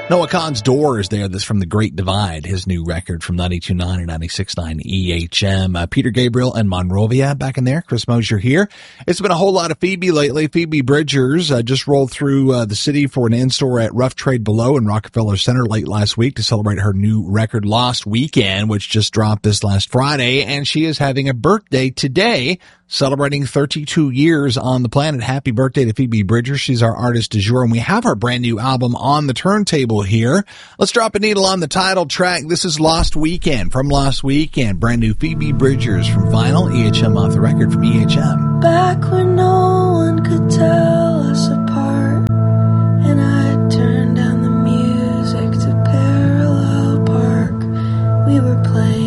Noah Kahan's Doors there. This from The Great Divide, his new record from 92.9 and 96.9 EHM. Peter Gabriel and Monrovia back in there. Chris Mosier here. It's been a whole lot of Phoebe lately. Phoebe Bridgers just rolled through the city for an in-store at Rough Trade Below in Rockefeller Center late last week to celebrate her new record Lost Weekend, which just dropped this last Friday. And she is having a birthday today, celebrating 32 years on the planet. Happy birthday to Phoebe Bridgers. She's our artist du jour, and we have our brand new album on the turntable here. Let's drop a needle on the title track. This is Lost Weekend from Lost Weekend. Brand new Phoebe Bridgers from vinyl, EHM off the record from EHM. Back when no one could tell us apart, and I turned down the music to Parallel Park. We were playing